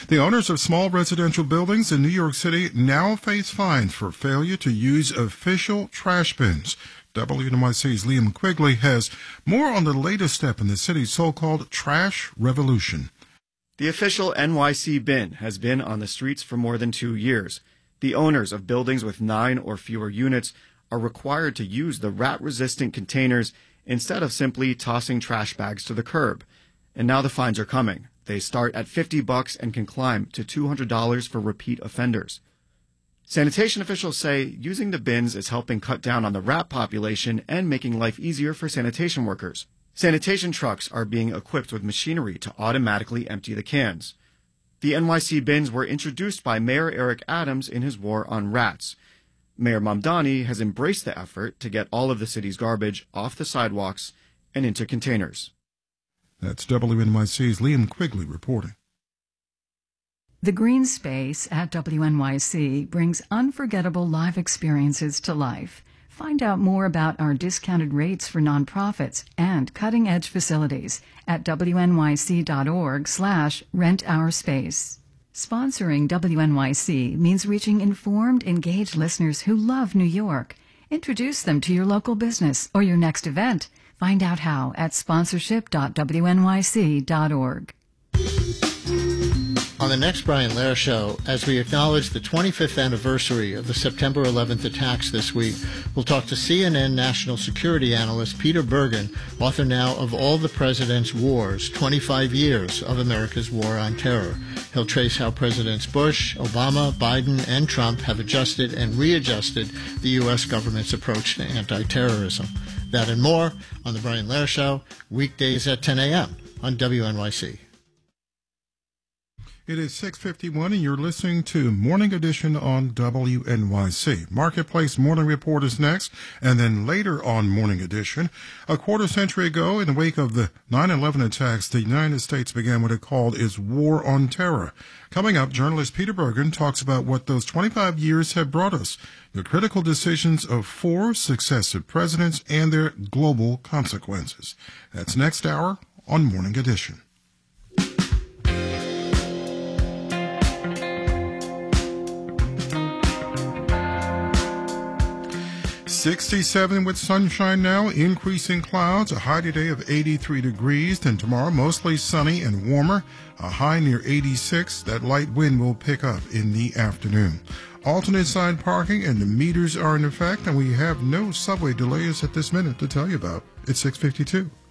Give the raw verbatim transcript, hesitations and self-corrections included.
The owners of small residential buildings in New York City now face fines for failure to use official trash bins. W N Y C's Liam Quigley has more on the latest step in the city's so-called trash revolution. The official N Y C bin has been on the streets for more than two years. The owners of buildings with nine or fewer units are required to use the rat-resistant containers instead of simply tossing trash bags to the curb. And now the fines are coming. They start at fifty bucks and can climb to two hundred dollars for repeat offenders. Sanitation officials say using the bins is helping cut down on the rat population and making life easier for sanitation workers. Sanitation trucks are being equipped with machinery to automatically empty the cans. The N Y C bins were introduced by Mayor Eric Adams in his war on rats. Mayor Mamdani has embraced the effort to get all of the city's garbage off the sidewalks and into containers. That's W N Y C's Liam Quigley reporting. The Green Space at W N Y C brings unforgettable live experiences to life. Find out more about our discounted rates for nonprofits and cutting-edge facilities at W N Y C dot org slash rent our space. Sponsoring W N Y C means reaching informed, engaged listeners who love New York. Introduce them to your local business or your next event. Find out how at sponsorship dot W N Y C dot org. On the next Brian Lehrer Show, as we acknowledge the twenty-fifth anniversary of the September eleventh attacks this week, we'll talk to C N N national security analyst Peter Bergen, author now of All the President's Wars, twenty-five years of America's War on Terror. He'll trace how Presidents Bush, Obama, Biden, and Trump have adjusted and readjusted the U S government's approach to anti-terrorism. That and more on the Brian Lehrer Show, weekdays at ten a.m. on W N Y C. It is six fifty-one, and you're listening to Morning Edition on W N Y C. Marketplace Morning Report is next, and then later on Morning Edition. A quarter century ago, in the wake of the nine eleven attacks, the United States began what it called its War on Terror. Coming up, journalist Peter Bergen talks about what those twenty-five years have brought us, the critical decisions of four successive presidents and their global consequences. That's next hour on Morning Edition. sixty-seven with sunshine now, increasing clouds, a high today of eighty-three degrees, then tomorrow mostly sunny and warmer, a high near eighty-six. That light wind will pick up in the afternoon. Alternate side parking and the meters are in effect, and we have no subway delays at this minute to tell you about. It's six fifty-two.